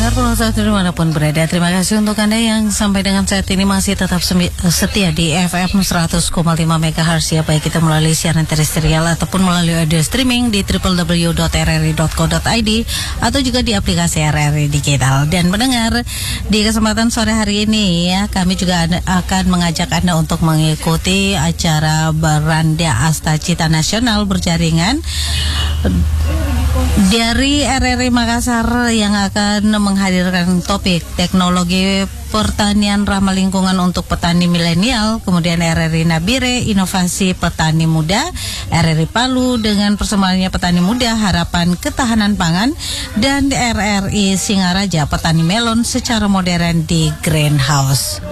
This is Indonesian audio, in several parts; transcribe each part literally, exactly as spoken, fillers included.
pendengar Pulau Satu dimanapun berada, terima kasih untuk Anda yang sampai dengan saat ini masih tetap setia di F M seratus koma lima megahertz ya, baik kita melalui siaran terestrial ataupun melalui audio streaming di w w w dot r r i dot co dot i d atau juga di aplikasi R R I Digital. Dan pendengar, di kesempatan sore hari ini ya, kami juga akan mengajak Anda untuk mengikuti acara Beranda Asta Cita Nasional berjaringan dari R R I Makassar yang akan menghadirkan topik teknologi pertanian ramah lingkungan untuk petani milenial, kemudian R R I Nabire, inovasi petani muda, R R I Palu dengan persembahannya petani muda, harapan ketahanan pangan, dan R R I Singaraja, petani melon secara modern di greenhouse.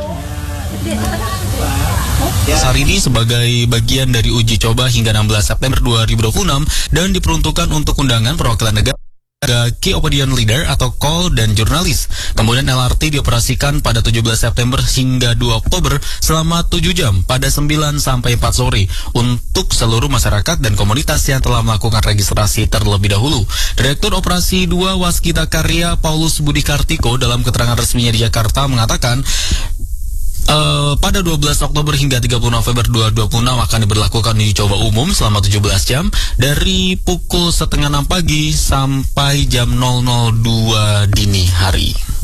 Hari ini sebagai bagian dari uji coba hingga enam belas September dua ribu dua puluh enam dan diperuntukkan untuk undangan perwakilan negara, Key Opinion Leader atau call dan jurnalis. Kemudian L R T dioperasikan pada tujuh belas September hingga dua Oktober selama tujuh jam pada sembilan sampai empat sore untuk seluruh masyarakat dan komunitas yang telah melakukan registrasi terlebih dahulu. Direktur Operasi dua Waskita Karya Paulus Budi Kartiko dalam keterangan resminya di Jakarta mengatakan Uh, pada dua belas Oktober hingga tiga puluh November dua ribu dua puluh enam akan diberlakukan uji coba umum selama tujuh belas jam dari pukul setengah enam pagi sampai jam nol nol dua dini hari.